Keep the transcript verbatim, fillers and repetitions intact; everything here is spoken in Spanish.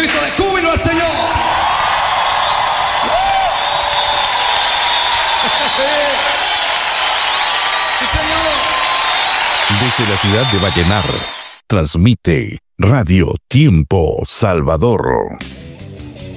grito de júbilo al Señor. Sí, Señor. Desde la ciudad de Vallenar, transmite Radio Tiempo Salvador.